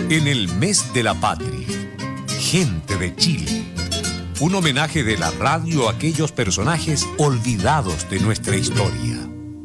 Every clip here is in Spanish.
En el mes de la patria, gente de Chile. Un homenaje de la radio a aquellos personajes olvidados de nuestra historia.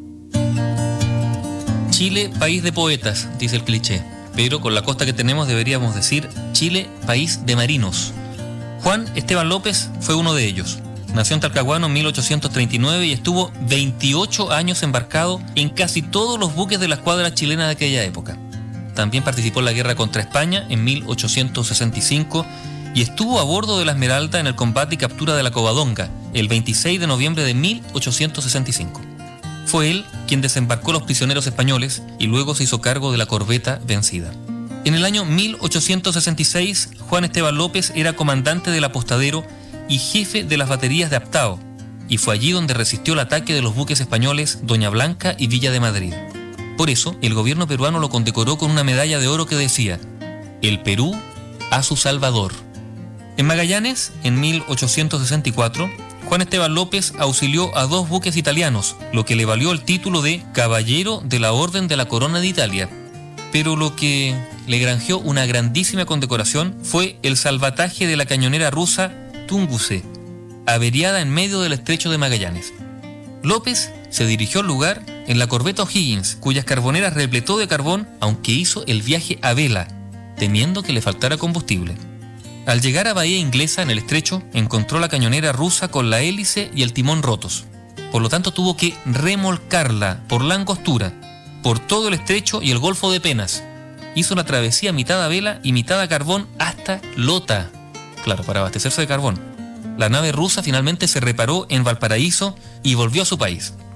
Chile, país de poetas, dice el cliché. Pero con la costa que tenemos deberíamos decir Chile, país de marinos. Juan Esteban López fue uno de ellos. Nació en Talcahuano en 1839 y estuvo 28 años embarcado en casi todos los buques de la escuadra chilena de aquella época. También participó en la guerra contra España en 1865 y estuvo a bordo de la Esmeralda en el combate y captura de la Covadonga el 26 de noviembre de 1865. Fue él quien desembarcó los prisioneros españoles y luego se hizo cargo de la corbeta vencida. En el año 1866, Juan Esteban López era comandante del apostadero y jefe de las baterías de Aptao, y fue allí donde resistió el ataque de los buques españoles Doña Blanca y Villa de Madrid. Por eso, el gobierno peruano lo condecoró con una medalla de oro que decía: "El Perú a su Salvador". En Magallanes, en 1864, Juan Esteban López auxilió a 2 buques italianos, lo que le valió el título de Caballero de la Orden de la Corona de Italia. Pero lo que le granjeó una grandísima condecoración fue el salvataje de la cañonera rusa Tunguska, averiada en medio del estrecho de Magallanes. López se dirigió al lugar en la corbeta O'Higgins, cuyas carboneras repletó de carbón, aunque hizo el viaje a vela, temiendo que le faltara combustible. Al llegar a Bahía Inglesa, en el estrecho, encontró la cañonera rusa con la hélice y el timón rotos. Por lo tanto, tuvo que remolcarla por la angostura, por todo el estrecho y el Golfo de Penas. Hizo una travesía mitad a vela y mitad a carbón hasta Lota, claro, para abastecerse de carbón. La nave rusa finalmente se reparó en Valparaíso y volvió a su país.